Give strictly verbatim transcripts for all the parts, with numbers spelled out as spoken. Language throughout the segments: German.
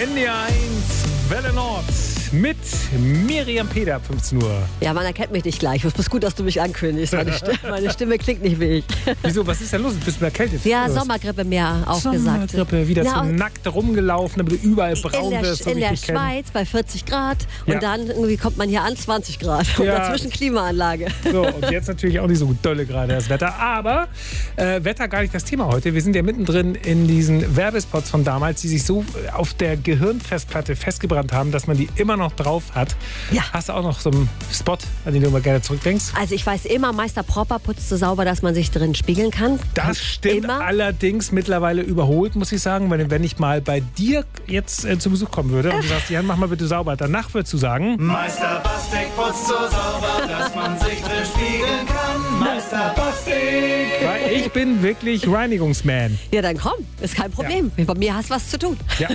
N D R eins Welle Nord mit Miriam Peder ab fünfzehn Uhr. Ja, man erkennt mich nicht gleich. Es ist gut, dass du mich ankündigst. Meine Stimme, meine Stimme klingt nicht wie ich. Wieso, was ist denn los? Bist du erkältet? Ja, Sommergrippe mehr aufgesagt. Sommergrippe, wieder ja, so nackt rumgelaufen, damit du überall braun in der, wirst. So in der ich kenn. Schweiz bei vierzig Grad und Ja. dann irgendwie kommt man hier an zwanzig Grad und Ja. dazwischen Klimaanlage. So, und jetzt natürlich auch nicht so dolle gerade das Wetter. Aber äh, Wetter gar nicht das Thema heute. Wir sind ja mittendrin in diesen Werbespots von damals, die sich so auf der Gehirnfestplatte festgebrannt haben, dass man die immer noch drauf hat. Ja. Hast du auch noch so einen Spot, an den du immer gerne zurückdenkst? Also ich weiß immer, Meister Propper putzt so sauber, dass man sich drin spiegeln kann. Das stimmt immer. allerdings mittlerweile überholt, muss ich sagen. Wenn, wenn ich mal bei dir jetzt äh, zu Besuch kommen würde und du sagst, Jan, mach mal bitte sauber. Danach würdest du sagen, Meister Bastek putzt so sauber, dass man sich drin spiegeln kann. Meister Bastek. weil ich bin wirklich Reinigungsman. Ja, dann komm, ist kein Problem. Bei mir hast was zu tun. Ja.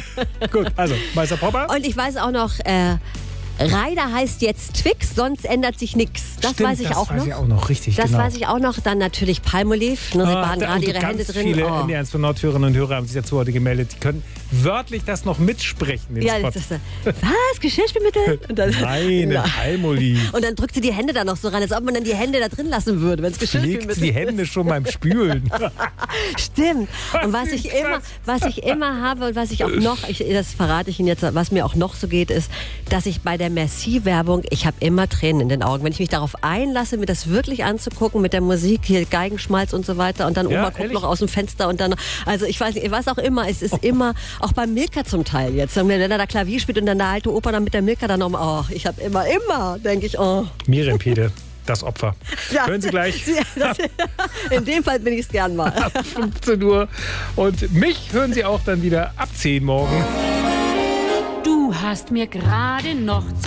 Gut, also Meister Popper. Und ich weiß auch noch, äh, Reider heißt jetzt Twix, sonst ändert sich nichts. Das Stimmt, weiß ich das auch weiß noch. ich auch noch, richtig, Das genau. weiß ich auch noch. Dann natürlich Palmolive. Ne, sie Ah, waren da- gerade und ihre ganz Hände drin. viele Oh. N D R eins von Nordhörerinnen und Hörer haben sich dazu heute gemeldet. Die können wörtlich das noch mitsprechen, den Ja, Spot. das ist, äh, was? Geschirrspülmittel? Und dann, Nein, Na. Palmolive. Und dann drückt sie die Hände da noch so rein, als ob man dann die Hände da drin lassen würde, wenn es Legt Geschirrspülmittel die Hände schon beim Spülen. Stimmt. Und was ist ich das? immer, was ich immer habe und was ich auch noch, ich, das verrate ich Ihnen jetzt, was mir auch noch so geht, ist, dass ich bei der Merci-Werbung, ich habe immer Tränen in den Augen. Wenn ich mich darauf einlasse, mir das wirklich anzugucken mit der Musik, hier Geigenschmalz und so weiter und dann Ja, Oma guckt ehrlich? noch aus dem Fenster und dann, also ich weiß nicht, was auch immer, es ist immer, auch beim Milka zum Teil jetzt, wenn er da Klavier spielt und dann der alte Opa dann mit der Milka dann noch, oh, ich habe immer, immer, denke ich, oh. Miriam Pede, das Opfer. Ja. Hören Sie gleich Sie- das, in dem Fall bin ich es gern mal. ab fünfzehn Uhr. Und mich hören Sie auch dann wieder ab zehn morgen. Du hast mir gerade noch